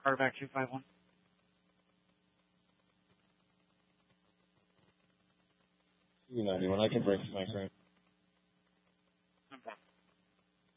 Carterback 251. You know, when I can break my current.